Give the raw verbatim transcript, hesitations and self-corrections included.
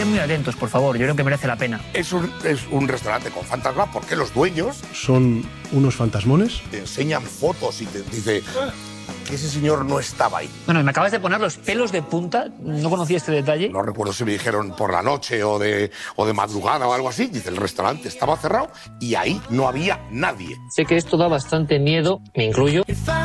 estén muy atentos, por favor. Yo creo que merece la pena. Es un, es un restaurante con fantasma porque los dueños... Son unos fantasmones. Te enseñan fotos y te dice que ese señor no estaba ahí. Bueno, me acabas de poner los pelos de punta. No conocía este detalle. No recuerdo si me dijeron por la noche o de, o de madrugada o algo así. Dice, el restaurante estaba cerrado y ahí no había nadie. Sé que esto da bastante miedo, me incluyo.